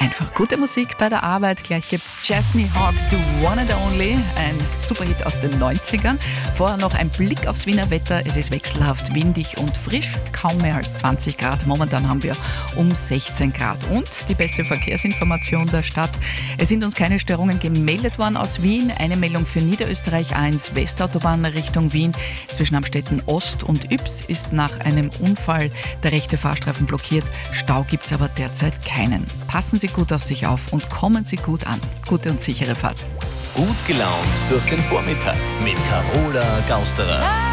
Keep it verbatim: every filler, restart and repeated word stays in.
Einfach gute Musik bei der Arbeit. Gleich gibt's Chesney Hawks, The One and Only, ein Superhit aus den neunzigern. Vorher noch ein Blick aufs Wiener Wetter. Es ist wechselhaft, windig und frisch, kaum mehr als zwanzig Grad. Momentan haben wir um sechzehn Grad. Und die beste Verkehrsinformation der Stadt. Es sind uns keine Störungen gemeldet worden aus Wien. Eine Meldung für Niederösterreich eins, Westautobahn Richtung Wien. Zwischen Amstetten Ost und Ybbs ist nach einem Unfall der rechte Fahrstreifen blockiert. Stau gibt's aber derzeit keinen. Passen Sie gut auf sich auf und kommen Sie gut an. Gute und sichere Fahrt. Gut gelaunt durch den Vormittag mit Carola Gausterer.